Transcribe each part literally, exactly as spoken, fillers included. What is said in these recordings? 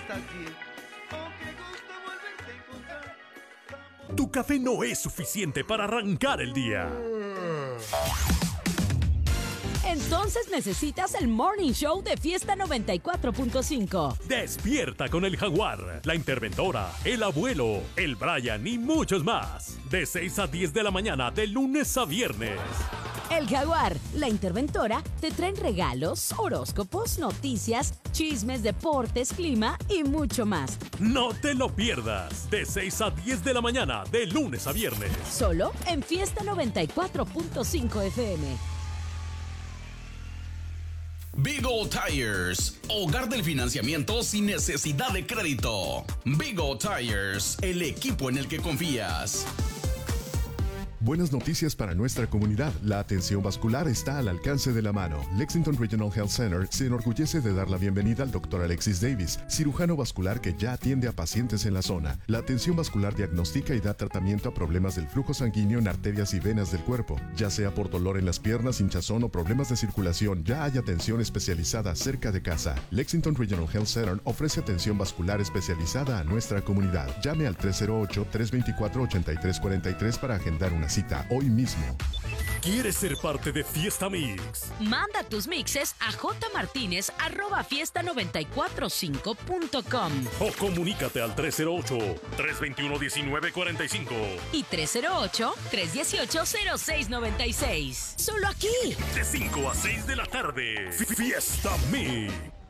estás bien. Oh, qué gusto volverte a encontrar. Tu café no es suficiente para arrancar el día. Entonces necesitas el Morning Show de Fiesta noventa y cuatro punto cinco. Despierta con el Jaguar, la Interventora, el Abuelo, el Brian y muchos más. De seis a diez de la mañana, de lunes a viernes. El Jaguar, la Interventora, te traen regalos, horóscopos, noticias, chismes, deportes, clima y mucho más. No te lo pierdas. De seis a diez de la mañana, de lunes a viernes. Solo en Fiesta noventa y cuatro punto cinco F M. Big O Tires, hogar del financiamiento sin necesidad de crédito. Big O Tires, el equipo en el que confías. Buenas noticias para nuestra comunidad. La atención vascular está al alcance de la mano. Lexington Regional Health Center se enorgullece de dar la bienvenida al doctor Alexis Davis, cirujano vascular que ya atiende a pacientes en la zona. La atención vascular diagnostica y da tratamiento a problemas del flujo sanguíneo en arterias y venas del cuerpo. Ya sea por dolor en las piernas, hinchazón o problemas de circulación, ya hay atención especializada cerca de casa. Lexington Regional Health Center ofrece atención vascular especializada a nuestra comunidad. Llame al tres cero ocho, tres dos cuatro, ocho tres cuatro tres para agendar una cita hoy mismo. ¿Quieres ser parte de Fiesta Mix? Manda tus mixes a jmartinez arroba fiesta noventa y cuatro cinco punto com o comunícate al tres cero ocho, tres dos uno, uno nueve cuatro cinco y tres cero ocho, tres uno ocho, cero seis nueve seis. Solo aquí. De cinco a seis de la tarde. Fiesta Mix.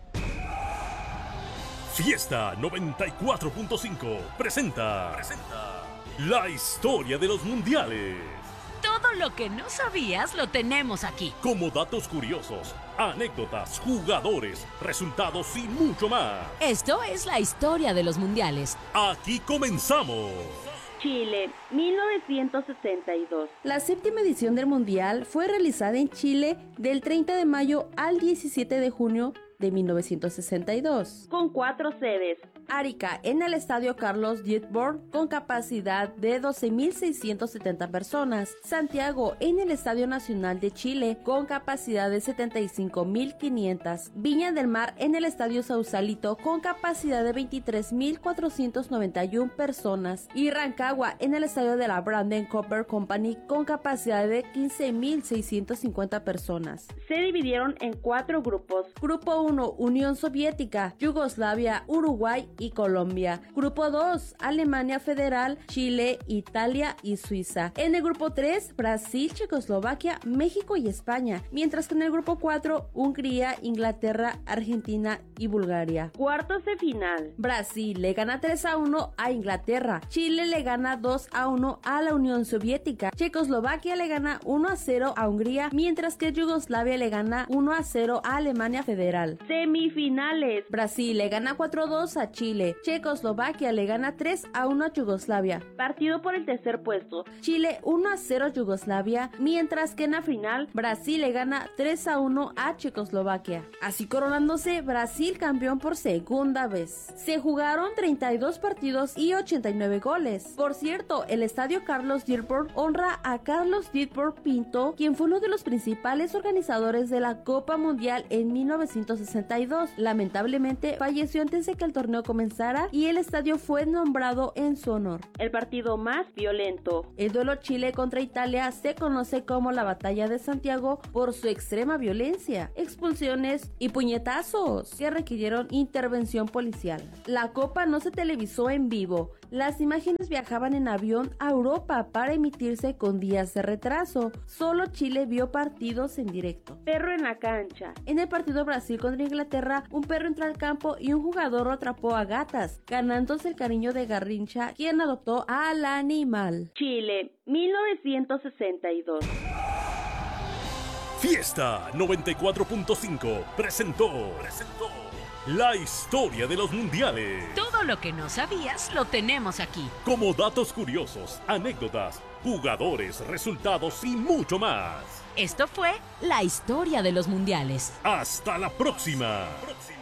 Fiesta noventa y cuatro punto cinco presenta, presenta la historia de los mundiales. Todo lo que no sabías lo tenemos aquí. Como datos curiosos, anécdotas, jugadores, resultados y mucho más. Esto es la historia de los mundiales. Aquí comenzamos. Chile, mil novecientos sesenta y dos. La séptima edición del Mundial fue realizada en Chile del treinta de mayo al diecisiete de junio de mil novecientos sesenta y dos, con cuatro sedes. Arica, en el Estadio Carlos Dietborn, con capacidad de doce mil seiscientas setenta personas. Santiago, en el Estadio Nacional de Chile, con capacidad de setenta y cinco mil quinientas. Viña del Mar, en el Estadio Sausalito, con capacidad de veintitrés mil cuatrocientas noventa y una personas. Y Rancagua, en el Estadio de la Branden Copper Company, con capacidad de quince mil seiscientas cincuenta personas. Se dividieron en cuatro grupos. Grupo uno, Unión Soviética, Yugoslavia, Uruguay y Colombia. Grupo dos, Alemania Federal, Chile, Italia y Suiza. En el grupo tres, Brasil, Checoslovaquia, México y España. Mientras que en el grupo cuatro, Hungría, Inglaterra, Argentina y Bulgaria. Cuartos de final. Brasil le gana tres a uno a Inglaterra. Chile le gana dos a uno a la Unión Soviética. Checoslovaquia le gana uno a cero a Hungría, mientras que Yugoslavia le gana uno a cero a Alemania Federal. Semifinales. Brasil le gana cuatro a dos a Chile. Checoslovaquia le gana tres a uno a Yugoslavia. Partido por el tercer puesto. Chile uno a cero a Yugoslavia, mientras que en la final Brasil le gana tres a uno a Checoslovaquia. Así coronándose Brasil campeón por segunda vez. Se jugaron treinta y dos partidos y ochenta y nueve goles. Por cierto, el Estadio Carlos Dietborn honra a Carlos Dietborn Pinto, quien fue uno de los principales organizadores de la Copa Mundial en mil novecientos sesenta y dos. Lamentablemente falleció antes de que el torneo comenzara y el estadio fue nombrado en su honor. El partido más violento. El duelo Chile contra Italia se conoce como la Batalla de Santiago por su extrema violencia, expulsiones y puñetazos que requirieron intervención policial. La Copa no se televisó en vivo. Las imágenes viajaban en avión a Europa para emitirse con días de retraso. Solo Chile vio partidos en directo. Perro en la cancha. En el partido Brasil contra Inglaterra, un perro entró al campo y un jugador atrapó a gatas, ganándose el cariño de Garrincha, quien adoptó al animal. Chile, mil novecientos sesenta y dos. Fiesta noventa y cuatro punto cinco presentó, presentó la historia de los mundiales. Todo lo que no sabías lo tenemos aquí. Como datos curiosos, anécdotas, jugadores, resultados y mucho más. Esto fue la historia de los mundiales. Hasta la próxima. próxima.